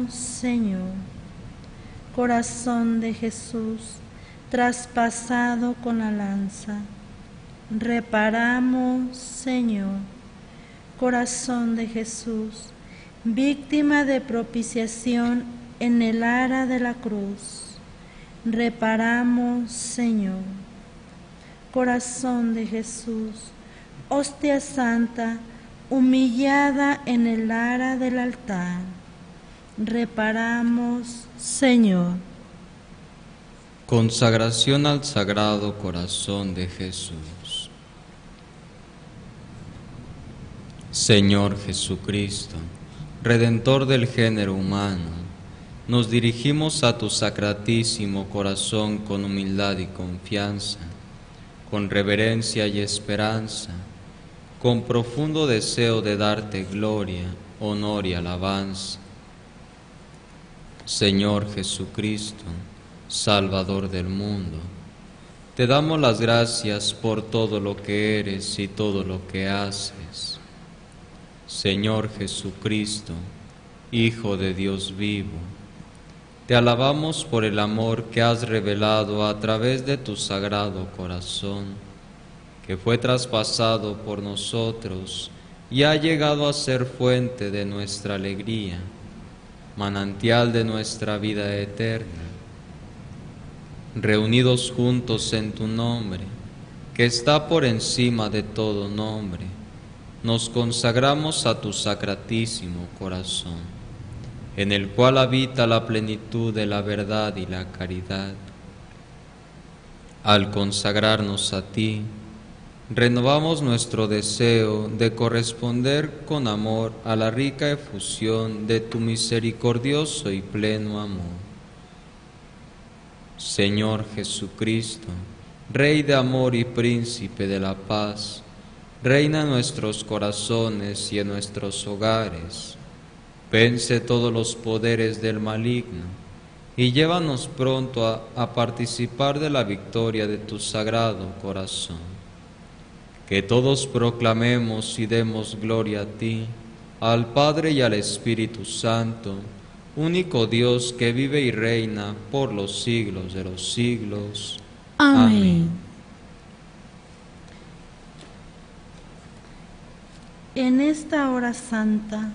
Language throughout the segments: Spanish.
Reparamos, Señor. Corazón de Jesús, traspasado con la lanza. Reparamos, Señor. Corazón de Jesús, víctima de propiciación en el ara de la cruz. Reparamos, Señor. Corazón de Jesús, hostia santa, humillada en el ara del altar. Reparamos, Señor. Consagración al Sagrado Corazón de Jesús. Señor Jesucristo, Redentor del género humano, nos dirigimos a tu sacratísimo corazón con humildad y confianza, con reverencia y esperanza, con profundo deseo de darte gloria, honor y alabanza. Señor Jesucristo, Salvador del mundo, te damos las gracias por todo lo que eres y todo lo que haces. Señor Jesucristo, Hijo de Dios vivo, te alabamos por el amor que has revelado a través de tu sagrado corazón, que fue traspasado por nosotros y ha llegado a ser fuente de nuestra alegría, manantial de nuestra vida eterna. Reunidos juntos en tu nombre, que está por encima de todo nombre, nos consagramos a tu sacratísimo corazón, en el cual habita la plenitud de la verdad y la caridad. Al consagrarnos a ti, renovamos nuestro deseo de corresponder con amor a la rica efusión de tu misericordioso y pleno amor. Señor Jesucristo, Rey de amor y Príncipe de la paz, reina en nuestros corazones y en nuestros hogares. Vence todos los poderes del maligno y llévanos pronto a participar de la victoria de tu sagrado corazón. Que todos proclamemos y demos gloria a ti, al Padre y al Espíritu Santo, único Dios que vive y reina por los siglos de los siglos. Amén. En esta hora santa,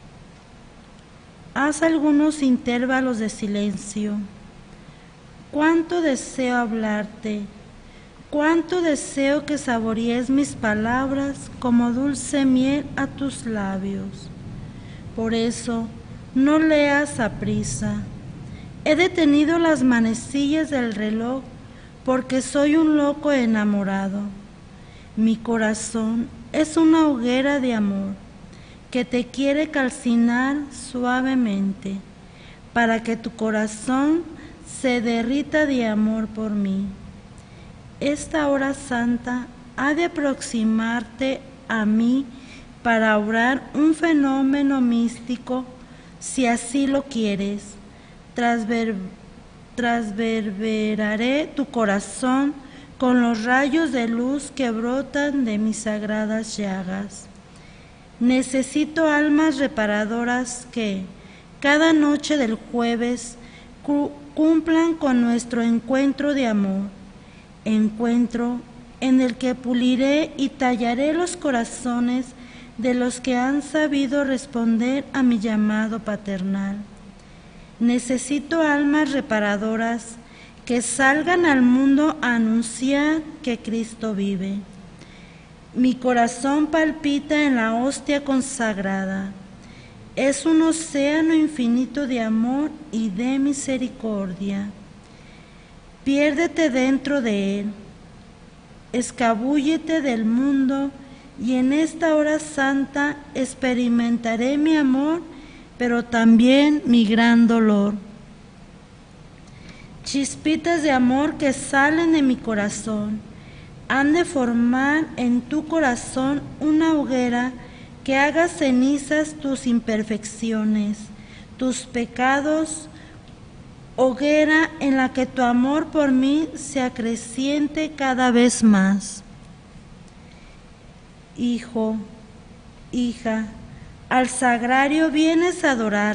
haz algunos intervalos de silencio. Cuánto deseo hablarte, cuánto deseo que saborees mis palabras como dulce miel a tus labios. Por eso, no leas aprisa. He detenido las manecillas del reloj porque soy un loco enamorado. Mi corazón es una hoguera de amor que te quiere calcinar suavemente para que tu corazón se derrita de amor por mí. Esta hora santa ha de aproximarte a mí para obrar un fenómeno místico, si así lo quieres. Transverberaré tu corazón con los rayos de luz que brotan de mis sagradas llagas. Necesito almas reparadoras que, cada noche del jueves, cumplan con nuestro encuentro de amor, encuentro en el que puliré y tallaré los corazones de los que han sabido responder a mi llamado paternal. Necesito almas reparadoras que salgan al mundo a anunciar que Cristo vive. Mi corazón palpita en la hostia consagrada. Es un océano infinito de amor y de misericordia. Piérdete dentro de él, escabúllete del mundo, y en esta hora santa experimentaré mi amor, pero también mi gran dolor. Chispitas de amor que salen de mi corazón han de formar en tu corazón una hoguera que haga cenizas tus imperfecciones, tus pecados, hoguera en la que tu amor por mí se acreciente cada vez más. Hijo, hija, al sagrario vienes a adorar.